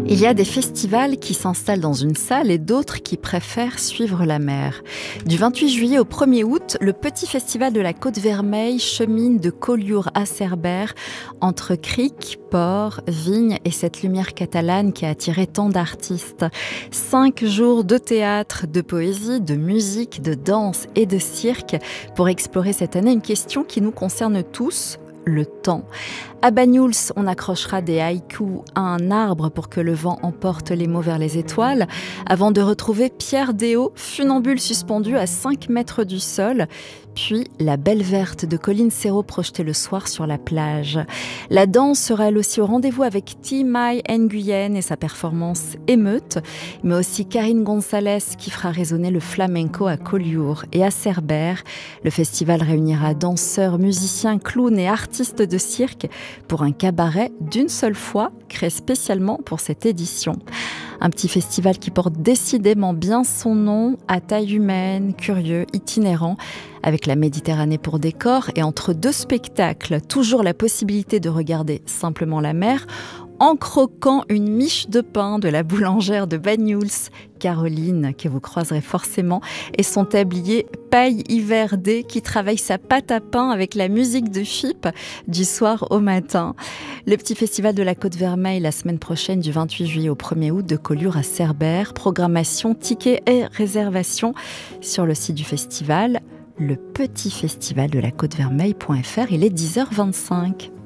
Il y a des festivals qui s'installent dans une salle et d'autres qui préfèrent suivre la mer. Du 28 juillet au 1er août, le Petit Festival de la Côte-Vermeille chemine de Collioure à Cerbère, entre criques, ports, vignes et cette lumière catalane qui a attiré tant d'artistes. 5 jours de théâtre, de poésie, de musique, de danse et de cirque pour explorer cette année une question qui nous concerne tous, le temps. À Banyuls, on accrochera des haïkus à un arbre pour que le vent emporte les mots vers les étoiles, avant de retrouver Pierre Déot, funambule suspendu à 5 mètres du sol, puis la Belle Verte de Colline Serrault projetée le soir sur la plage. La danse sera elle aussi au rendez-vous avec Mai Nguyen et sa performance Émeute, mais aussi Karine Gonzalez qui fera résonner le flamenco à Collioure. Et à Cerbère, le festival réunira danseurs, musiciens, clowns et artistes de cirque pour un cabaret d'une seule fois, créé spécialement pour cette édition. Un petit festival qui porte décidément bien son nom, à taille humaine, curieux, itinérant, avec la Méditerranée pour décor et entre deux spectacles, toujours la possibilité de regarder simplement la mer, en croquant une miche de pain de la boulangère de Banyuls, Caroline, que vous croiserez forcément, et son tablier Paille Hiverdé qui travaille sa pâte à pain avec la musique de Fipe du soir au matin. Le petit festival de la Côte-Vermeille la semaine prochaine du 28 juillet au 1er août de Collioure à Cerbère. Programmation, tickets et réservations sur le site du festival, lepetitfestivaldelacôte-vermeille.fr. Il est 10h25.